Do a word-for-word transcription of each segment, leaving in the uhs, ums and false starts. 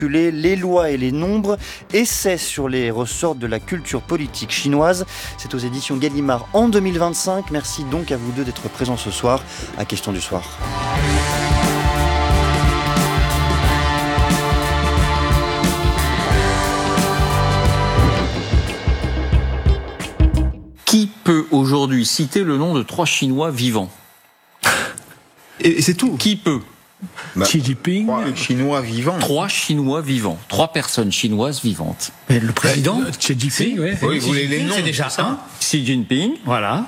Les lois et les nombres, essais sur les ressorts de la culture politique chinoise. C'est aux éditions Gallimard en deux mille vingt-cinq. Merci donc à vous deux d'être présents ce soir à Question du Soir. Qui peut aujourd'hui citer le nom de trois Chinois vivants ? Et, et c'est tout. Qui peut ? Bah, Xi Jinping. Trois Chinois vivants. Trois Chinois vivants. Trois personnes chinoises vivantes. Mais le président Xi Jinping, oui. Oui, vous voulez les noms, c'est déjà c'est ça un. Xi Jinping, voilà.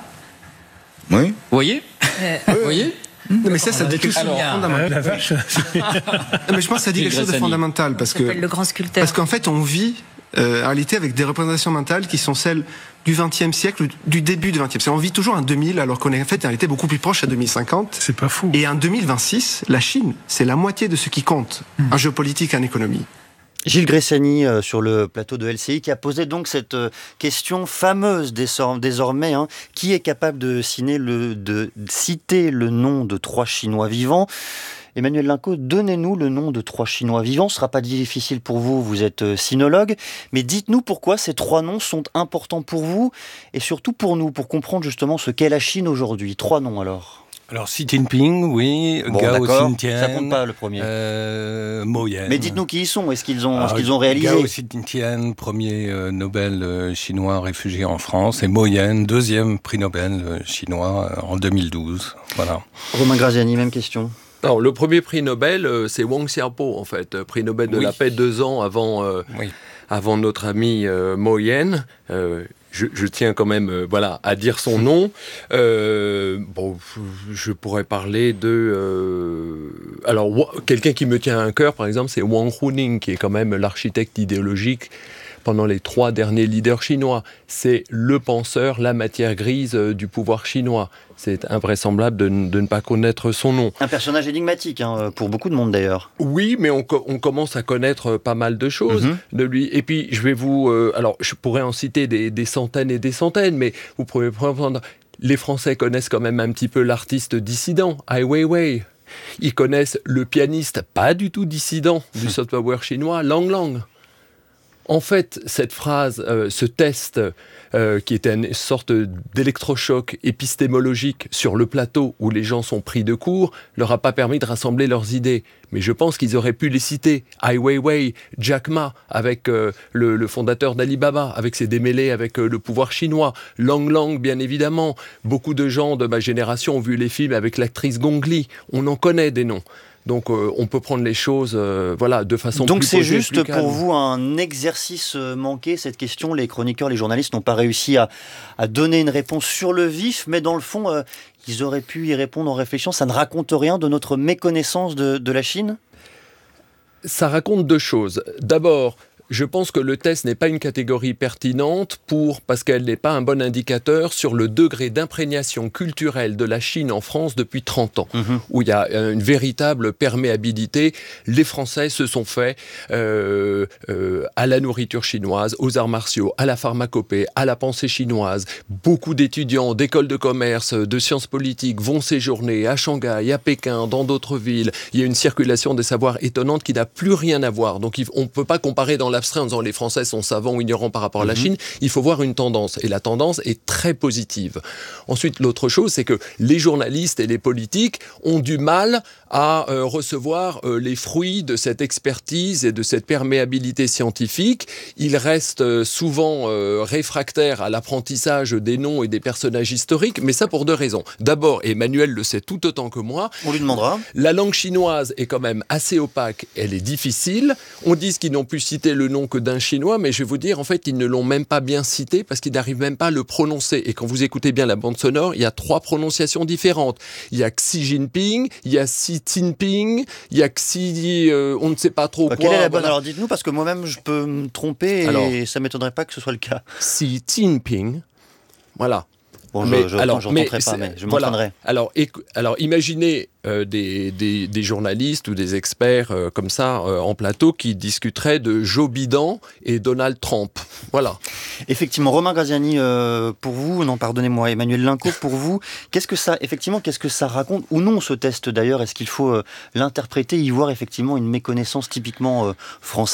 Oui. Vous voyez Vous voyez Non, mais ça, ça dit quelque chose de Alors, fondamental. La vache. Non, mais je pense que ça dit Gilles quelque chose de Gressani. fondamental parce que Le grand sculpteur. parce qu'en fait, on vit euh, en réalité avec des représentations mentales qui sont celles du vingtième siècle, ou du début du vingtième siècle. On vit toujours un deux mille alors qu'on est en fait en réalité beaucoup plus proche à deux mille cinquante. C'est pas fou. Et en deux mille vingt-six, la Chine, c'est la moitié de ce qui compte en géopolitique et en économie. Gilles Gressani euh, sur le plateau de L C I qui a posé donc cette euh, question fameuse désor- désormais, hein, qui est capable de, ciner le, de citer le nom de trois Chinois vivants ? Emmanuel Linco, donnez-nous le nom de trois Chinois vivants. Ce ne sera pas difficile pour vous, vous êtes euh, sinologue, mais dites-nous pourquoi ces trois noms sont importants pour vous et surtout pour nous, pour comprendre justement ce qu'est la Chine aujourd'hui. Trois noms alors. Alors Xi Jinping, oui, Bon, Gao d'accord, Xintian, ça compte pas le premier. euh, Mo Yan. Mais dites-nous qui ils sont, est-ce qu'ils ont, Alors, ce qu'ils ont réalisé. Gao Xintian, premier euh, Nobel euh, chinois réfugié en France, et Mo Yan, deuxième prix Nobel euh, chinois euh, en deux mille douze. Voilà. Romain Graziani, même question. Alors, le premier prix Nobel, euh, c'est Wang Xiaobo, en fait, prix Nobel de Oui. la paix deux ans avant, euh, Oui. avant notre ami euh, Mo Yan. Euh, je, je tiens quand même euh, voilà, à dire son nom. Euh, bon, je pourrais parler de... Euh, alors, wa- quelqu'un qui me tient à cœur, par exemple, c'est Wang Huning, qui est quand même l'architecte idéologique pendant les trois derniers leaders chinois. C'est le penseur, la matière grise euh, du pouvoir chinois. C'est invraisemblable de, n- de ne pas connaître son nom. Un personnage énigmatique, hein, pour beaucoup de monde d'ailleurs. Oui, mais on, co- on commence à connaître pas mal de choses Mhm. de lui. Et puis, je vais vous... euh, alors, je pourrais en citer des, des centaines et des centaines, mais vous pouvez prendre... Les Français connaissent quand même un petit peu l'artiste dissident, Ai Weiwei. Ils connaissent le pianiste, pas du tout dissident, du soft power chinois, Lang Lang. En fait, cette phrase, euh, ce test, euh, qui était une sorte d'électrochoc épistémologique sur le plateau où les gens sont pris de court, leur a pas permis de rassembler leurs idées. Mais je pense qu'ils auraient pu les citer. Ai Weiwei, Jack Ma, avec euh, le, le fondateur d'Alibaba, avec ses démêlés avec euh, le pouvoir chinois. Lang Lang, bien évidemment. Beaucoup de gens de ma génération ont vu les films avec l'actrice Gong Li. On en connaît des noms. Donc euh, on peut prendre les choses euh, voilà, de façon Donc plus c'est posée, juste plus calme. pour vous un exercice euh, manqué, cette question. Les chroniqueurs, les journalistes n'ont pas réussi à, à donner une réponse sur le vif, mais dans le fond, euh, ils auraient pu y répondre en réfléchissant. Ça ne raconte rien de notre méconnaissance de, de la Chine ? Ça raconte deux choses. D'abord, je pense que le test n'est pas une catégorie pertinente pour, parce qu'elle n'est pas un bon indicateur sur le degré d'imprégnation culturelle de la Chine en France depuis trente ans, Mhm. où il y a une véritable perméabilité. Les Français se sont faits euh, euh, à la nourriture chinoise, aux arts martiaux, à la pharmacopée, à la pensée chinoise. Beaucoup d'étudiants d'écoles de commerce, de sciences politiques vont séjourner à Shanghai, à Pékin, dans d'autres villes. Il y a une circulation des savoirs étonnante qui n'a plus rien à voir. Donc il- on ne peut pas comparer dans l'abstrait en disant les Français sont savants ou ignorants par rapport à la Chine. Il faut voir une tendance. Et la tendance est très positive. Ensuite, l'autre chose, c'est que les journalistes et les politiques ont du mal à euh, recevoir euh, les fruits de cette expertise et de cette perméabilité scientifique. Ils restent euh, souvent euh, réfractaires à l'apprentissage des noms et des personnages historiques, mais ça pour deux raisons. D'abord, et Emmanuel le sait tout autant que moi, On lui demandera. la langue chinoise est quand même assez opaque, elle est difficile. On dit qu'ils n'ont pu citer le nom que d'un chinois, mais je vais vous dire, en fait, ils ne l'ont même pas bien cité parce qu'ils n'arrivent même pas à le prononcer. Et quand vous écoutez bien la bande sonore, il y a trois prononciations différentes. Il y a Xi Jinping, il y a Xi Jinping, il y a Xi, euh, on ne sait pas trop Bah, quoi. quelle est la bonne voilà. Alors dites-nous, parce que moi-même je peux me tromper et Alors. ça ne m'étonnerait pas que ce soit le cas. Xi Jinping, voilà. Bon, mais, je, je, alors, je mais tenterai pas, mais je voilà. m'entraînerai. Alors, éc- alors imaginez euh, des, des, des journalistes ou des experts euh, comme ça euh, en plateau qui discuteraient de Joe Biden et Donald Trump. Voilà. Effectivement, Romain Graziani, euh, pour vous, non, pardonnez-moi, Emmanuel Lincourt, pour vous, qu'est-ce que ça, effectivement, qu'est-ce que ça raconte, ou non, ce test d'ailleurs? Est-ce qu'il faut euh, l'interpréter, y voir effectivement une méconnaissance typiquement euh, française